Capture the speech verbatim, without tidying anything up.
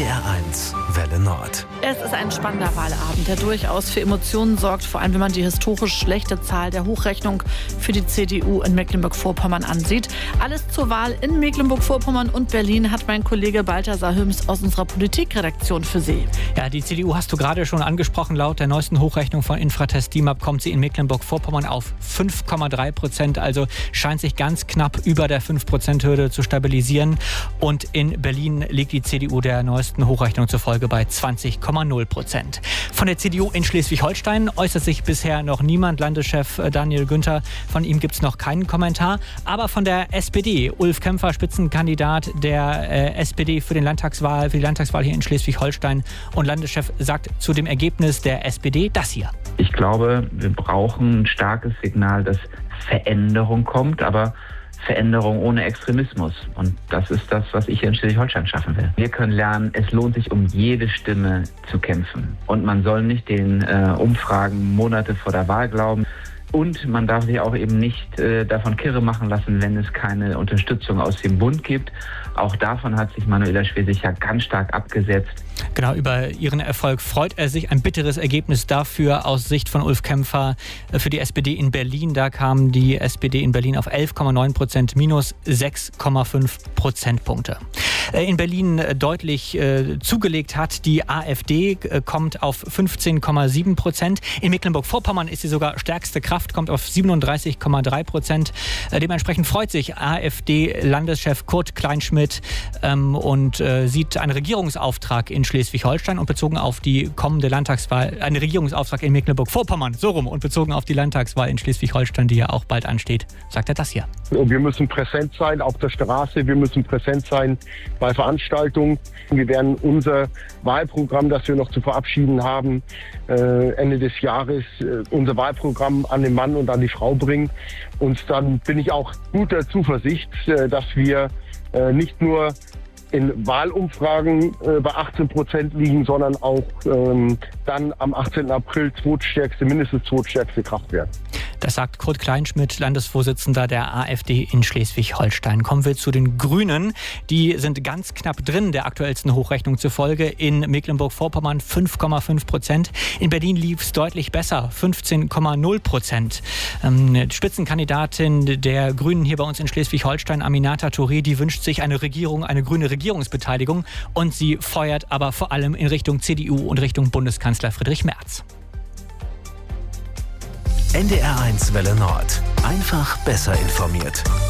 R eins Welle Nord. Es ist ein spannender Wahlabend, der durchaus für Emotionen sorgt, vor allem wenn man die historisch schlechte Zahl der Hochrechnung für die C D U in Mecklenburg-Vorpommern ansieht. Alles zur Wahl in Mecklenburg-Vorpommern und Berlin hat mein Kollege Balthasar Hüms aus unserer Politikredaktion für Sie. Ja, die C D U hast du gerade schon angesprochen. Laut der neuesten Hochrechnung von Infratest D I M A P kommt sie in Mecklenburg-Vorpommern auf fünf Komma drei Prozent. Also scheint sich ganz knapp über der fünf Prozent Hürde zu stabilisieren. Und in Berlin liegt die C D U der neuesten Hochrechnung zufolge bei zwanzig Komma null Prozent. Von der C D U in Schleswig-Holstein äußert sich bisher noch niemand. Landeschef Daniel Günther, von ihm gibt es noch keinen Kommentar. Aber von der S P D, Ulf Kämpfer, Spitzenkandidat der äh, S P D für, den Landtagswahl, für die Landtagswahl hier in Schleswig-Holstein und Landeschef, sagt zu dem Ergebnis der S P D das hier. Ich glaube, wir brauchen ein starkes Signal, dass Veränderung kommt, aber Veränderung ohne Extremismus. Und das ist das, was ich hier in Schleswig-Holstein schaffen will. Wir können lernen, es lohnt sich, um jede Stimme zu kämpfen. Und man soll nicht den äh, Umfragen Monate vor der Wahl glauben. Und man darf sich auch eben nicht äh, davon kirre machen lassen, wenn es keine Unterstützung aus dem Bund gibt. Auch davon hat sich Manuela Schwesig ja ganz stark abgesetzt. Genau, über ihren Erfolg freut er sich. Ein bitteres Ergebnis dafür aus Sicht von Ulf Kämpfer für die S P D in Berlin. Da kam die S P D in Berlin auf elf Komma neun Prozent, minus sechs Komma fünf Prozentpunkte. In Berlin deutlich äh, zugelegt hat die AfD, äh, kommt auf fünfzehn Komma sieben Prozent. In Mecklenburg-Vorpommern ist sie sogar stärkste Kraft, kommt auf siebenunddreißig Komma drei Prozent. Äh, dementsprechend freut sich AfD-Landeschef Kurt Kleinschmidt ähm, und äh, sieht einen Regierungsauftrag in Schleswig-Holstein und bezogen auf die kommende Landtagswahl, einen Regierungsauftrag in Mecklenburg-Vorpommern, so rum, und bezogen auf die Landtagswahl in Schleswig-Holstein, die ja auch bald ansteht, sagt er das hier. Wir müssen präsent sein auf der Straße, wir müssen präsent sein bei Veranstaltungen. Wir werden unser Wahlprogramm, das wir noch zu verabschieden haben, Ende des Jahres, unser Wahlprogramm an den Mann und an die Frau bringen. Und dann bin ich auch guter Zuversicht, dass wir nicht nur in Wahlumfragen äh, bei achtzehn Prozent liegen, sondern auch ähm, dann am achtzehnten April zweitstärkste, mindestens zweitstärkste Kraft werden. Das sagt Kurt Kleinschmidt, Landesvorsitzender der AfD in Schleswig-Holstein. Kommen wir zu den Grünen. Die sind ganz knapp drin, der aktuellsten Hochrechnung zufolge. In Mecklenburg-Vorpommern fünf Komma fünf Prozent. In Berlin lief es deutlich besser, fünfzehn Komma null Prozent. Ähm, Spitzenkandidatin der Grünen hier bei uns in Schleswig-Holstein, Aminata Touré, die wünscht sich eine Regierung, eine grüne Regierungsbeteiligung. Und sie feuert aber vor allem in Richtung C D U und Richtung Bundeskanzler Friedrich Merz. N D R eins Welle Nord. Einfach besser informiert.